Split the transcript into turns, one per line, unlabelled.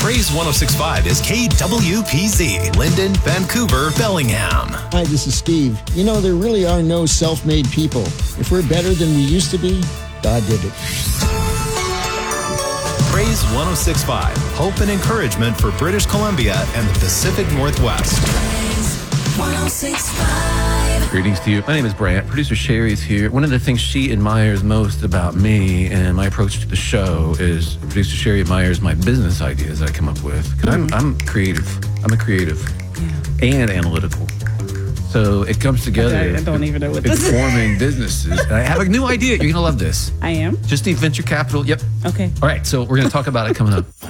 Praise 106.5 is KWPZ, Linden, Vancouver, Bellingham.
Hi, this is Steve. You know, there really are no self-made people. If we're better than we used to be, God did it.
Praise 106.5, hope and encouragement for British Columbia and the Pacific Northwest.
Praise 106.5.
Greetings to you. My name is Brant. Producer Sherry's here. One of the things she admires most about me and my approach to the show is producer Sherry admires my business ideas that I come up with. Because I'm creative. I'm a creative and analytical. So it comes together.
I don't even know what this is.
Forming businesses. And I have a new idea. You're going to love this.
I am?
Just need venture capital. Yep.
Okay.
All right. So we're going to talk about it coming up.